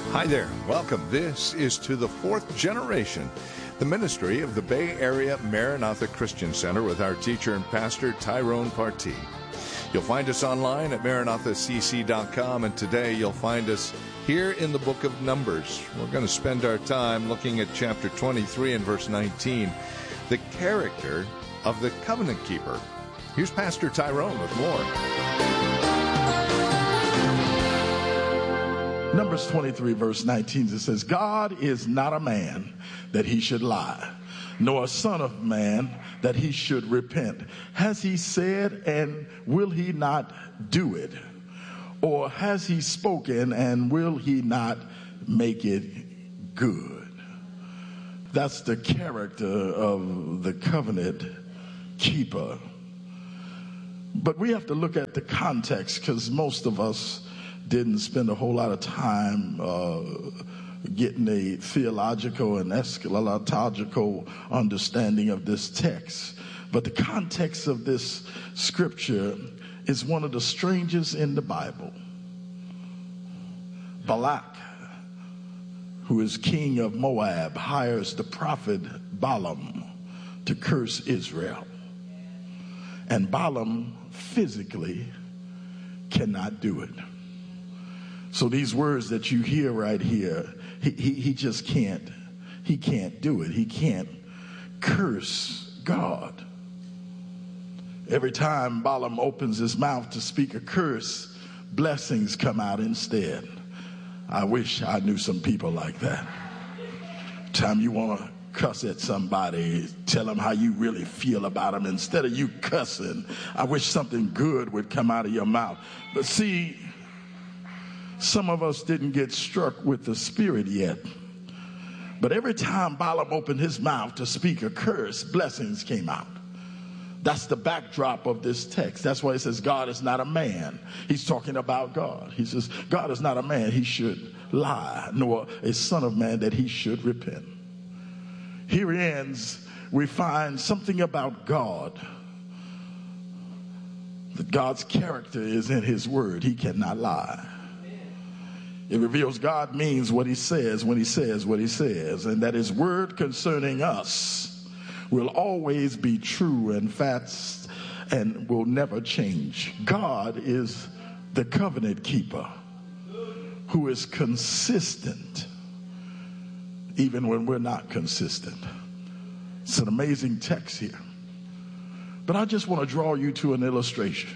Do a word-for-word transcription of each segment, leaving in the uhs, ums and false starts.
Hi there. Welcome. This is To the Fourth Generation, the ministry of the Bay Area Maranatha Christian Center with our teacher and pastor, Tyrone Partee. You'll find us online at maranatha c c dot com, and today you'll find us here in the book of Numbers. We're going to spend our time looking at chapter twenty-three and verse nineteen, the character of the covenant keeper. Here's Pastor Tyrone with more. Numbers twenty-three, verse nineteen, it says, God is not a man that he should lie, nor a son of man that he should repent. Has he said, and will he not do it? Or has he spoken, and will he not make it good? That's the character of the covenant keeper. But we have to look at the context, because most of us didn't spend a whole lot of time uh, getting a theological and eschatological understanding of this text. But the context of this scripture is one of the strangest in the Bible. Balak, who is king of Moab, hires the prophet Balaam to curse Israel. And Balaam physically cannot do it. So these words that you hear right here, he, he, he just can't, he can't do it. He can't curse God. Every time Balaam opens his mouth to speak a curse, blessings come out instead. I wish I knew some people like that. Time you want to cuss at somebody, tell them how you really feel about them. Instead of you cussing, I wish something good would come out of your mouth. But see, some of us didn't get struck with the Spirit yet. But every time Balaam opened his mouth to speak a curse, blessings came out. That's the backdrop of this text. That's why it says God is not a man. He's talking about God. He says God is not a man he should lie, nor a son of man that he should repent. Here ends, we find something about God. That God's character is in his word. He cannot lie. It reveals God means what he says when he says what he says, and that his word concerning us will always be true and fast and will never change. God is the covenant keeper who is consistent even when we're not consistent. It's an amazing text here. But I just want to draw you to an illustration.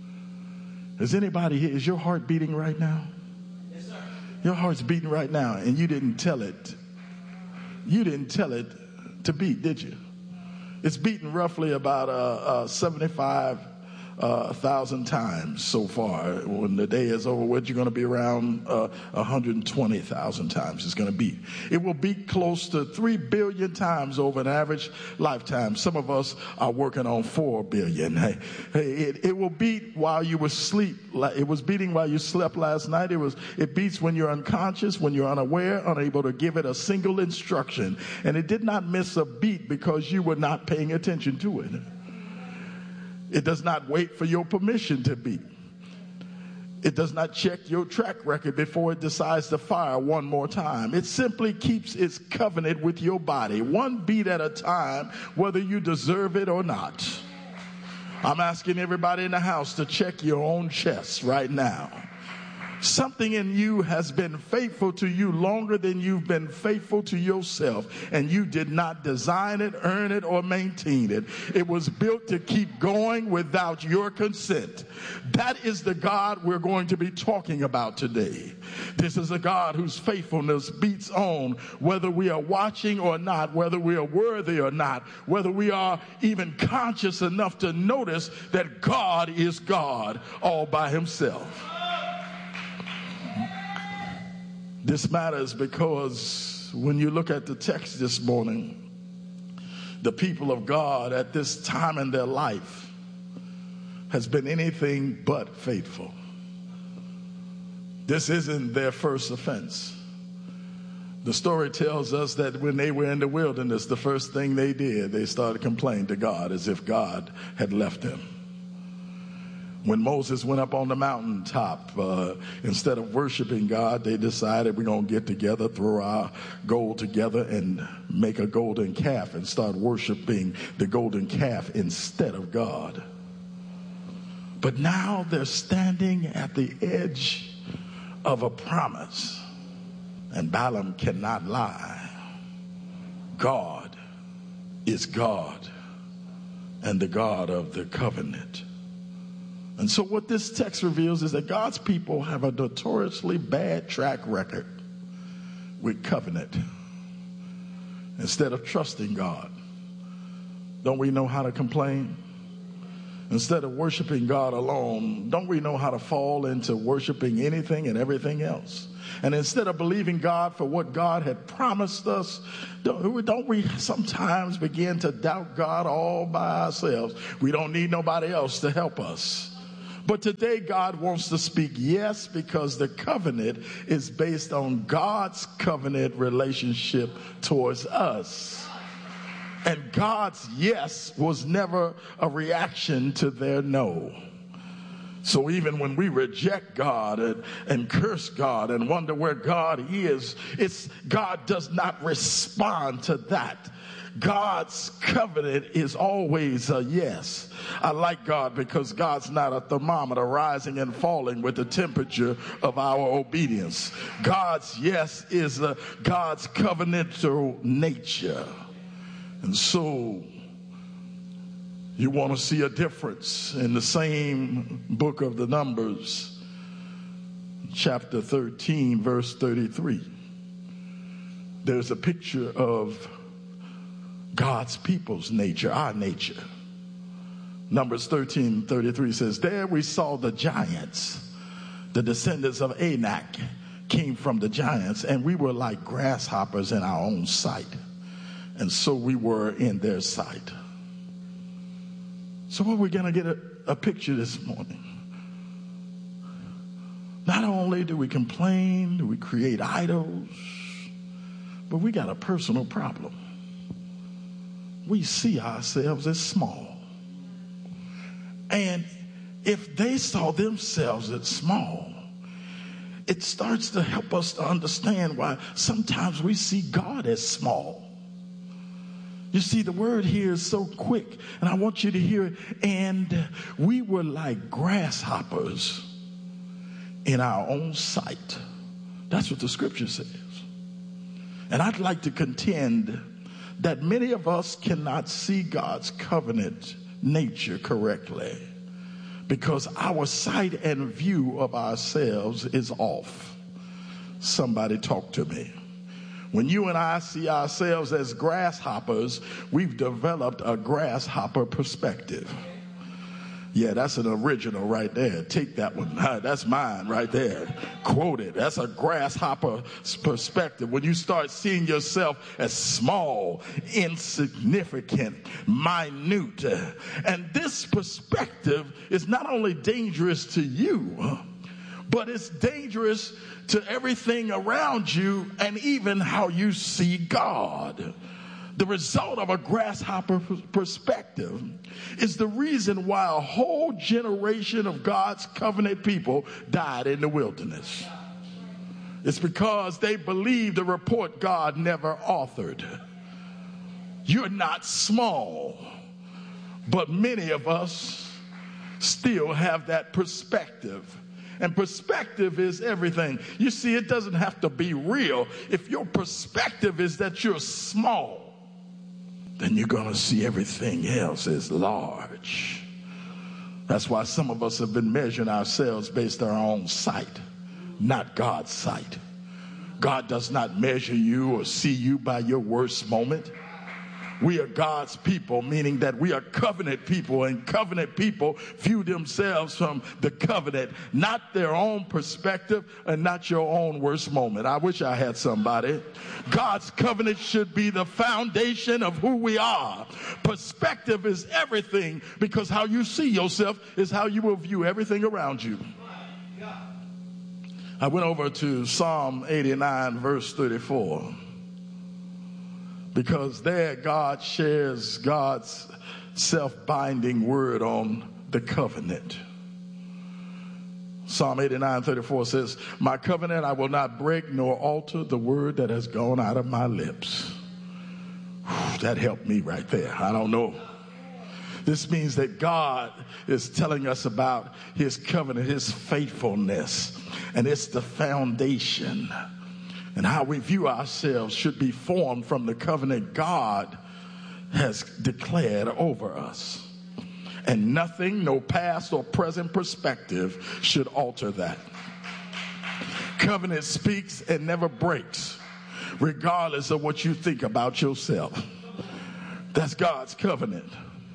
Is anybody here, is your heart beating right now? Your heart's beating right now, and you didn't tell it. You didn't tell it to beat, did you? It's beaten roughly about uh, uh, seventy-five thousand times so far. When the day is over with, you're going to be around uh, one hundred twenty thousand times it's going to beat. It will beat close to three billion times over an average lifetime. Some of us are working on four billion. Hey, hey, it, it will beat while you were asleep. It was beating while you slept last night. It was. It beats when you're unconscious, when you're unaware, unable to give it a single instruction. And it did not miss a beat because you were not paying attention to it. It does not wait for your permission to beat. It does not check your track record before it decides to fire one more time. It simply keeps its covenant with your body, one beat at a time, whether you deserve it or not. I'm asking everybody in the house to check your own chest right now. Something in you has been faithful to you longer than you've been faithful to yourself, and you did not design it, earn it, or maintain it. It was built to keep going without your consent. That is the God we're going to be talking about today. This is a God whose faithfulness beats on whether we are watching or not, whether we are worthy or not, whether we are even conscious enough to notice that God is God all by himself. This matters because when you look at the text this morning, the people of God at this time in their life has been anything but faithful. This isn't their first offense. The story tells us that when they were in the wilderness, the first thing they did, they started complaining to God as if God had left them. When Moses went up on the mountaintop, uh, instead of worshiping God, they decided we're going to get together, throw our gold together, and make a golden calf and start worshiping the golden calf instead of God. But now they're standing at the edge of a promise, and Balaam cannot lie. God is God, and the God of the covenant. And so what this text reveals is that God's people have a notoriously bad track record with covenant. Instead of trusting God, don't we know how to complain? Instead of worshiping God alone, don't we know how to fall into worshiping anything and everything else? And instead of believing God for what God had promised us, don't, don't we sometimes begin to doubt God all by ourselves? We don't need nobody else to help us. But today God wants to speak yes, because the covenant is based on God's covenant relationship towards us. And God's yes was never a reaction to their no. So even when we reject God and, and curse God and wonder where God is, it's God does not respond to that. God's covenant is always a yes. I like God because God's not a thermometer rising and falling with the temperature of our obedience. God's yes is a, God's covenantal nature. And so you want to see a difference in the same book of the Numbers, chapter thirteen, verse thirty-three. There's a picture of God's people's nature, our nature. Numbers thirteen thirty-three says, there we saw the giants, the descendants of Anak came from the giants, and we were like grasshoppers in our own sight. And so we were in their sight. So what we're going to get a, a picture this morning. Not only do we complain, do we create idols, but we got a personal problem. We see ourselves as small. And if they saw themselves as small, it starts to help us to understand why sometimes we see God as small. You see, the word here is so quick, and I want you to hear it. And we were like grasshoppers in our own sight. That's what the scripture says. And I'd like to contend that many of us cannot see God's covenant nature correctly because our sight and view of ourselves is off. Somebody talk to me. When you and I see ourselves as grasshoppers, we've developed a grasshopper perspective. Yeah, that's an original right there. Take that one. That's mine right there. Quote it. That's a grasshopper perspective. When you start seeing yourself as small, insignificant, minute. And this perspective is not only dangerous to you, but it's dangerous to everything around you and even how you see God. The result of a grasshopper perspective is the reason why a whole generation of God's covenant people died in the wilderness. It's because they believed a report God never authored. You're not small, but many of us still have that perspective. And perspective is everything. You see, it doesn't have to be real. If your perspective is that you're small, then you're going to see everything else as large. That's why some of us have been measuring ourselves based on our own sight, not God's sight. God does not measure you or see you by your worst moment. We are God's people, meaning that we are covenant people, and covenant people view themselves from the covenant, not their own perspective and not your own worst moment. I wish I had somebody. God's covenant should be the foundation of who we are. Perspective is everything, because how you see yourself is how you will view everything around you. I went over to Psalm eighty-nine, verse thirty-four. Because there God shares God's self-binding word on the covenant. Psalm eighty-nine thirty-four says, my covenant I will not break nor alter the word that has gone out of my lips. Whew, that helped me right there. I don't know. This means that God is telling us about his covenant, his faithfulness, and it's the foundation. And how we view ourselves should be formed from the covenant God has declared over us. And nothing, no past or present perspective should alter that. Covenant speaks and never breaks, regardless of what you think about yourself. That's God's covenant.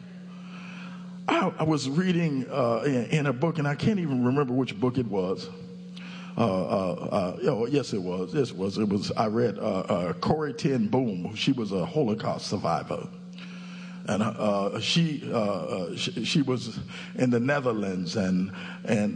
I, I was reading uh, in, in a book, and I can't even remember which book it was. Uh, uh, uh, oh, yes, it was. This was. It was. I read uh, uh, Corrie ten Boom. She was a Holocaust survivor. And uh, she, uh, she she was in the Netherlands, and and